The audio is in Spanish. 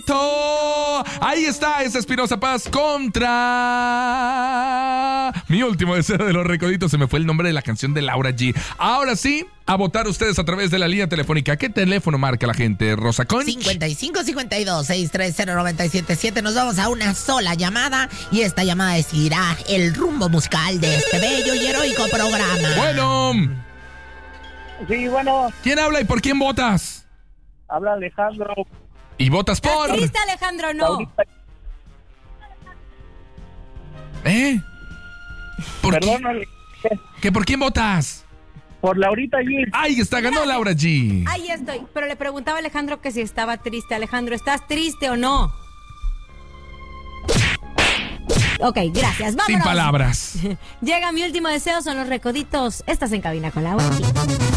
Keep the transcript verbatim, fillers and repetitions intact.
recodito. Ahí está, es Espinosa Paz contra Mi Último Deseo de los Recoditos. Se me fue el nombre de la canción de Laura G. Ahora sí, a votar ustedes a través de la línea telefónica. ¿Qué teléfono marca la gente, Rosa Conch? cincuenta y cinco cincuenta y dos, seiscientos treinta, noventa y siete siete. Nos vamos a una sola llamada y esta llamada decidirá el rumbo musical de este bello y heroico programa. Bueno. Sí, bueno. ¿Quién habla y por quién votas? Habla Alejandro. ¿Y votas por? ¿Estás triste, Alejandro, no? Laurita. ¿Eh? ¿Por Perdón, qué? ¿Que por quién votas? Por Laurita G. Ahí está, ganó Laura G. Ahí estoy. Pero le preguntaba a Alejandro que si estaba triste. Alejandro, ¿estás triste o no? Ok, gracias. Vámonos. Sin palabras. Llega Mi Último Deseo, son los recoditos. Estás en cabina con Laura G.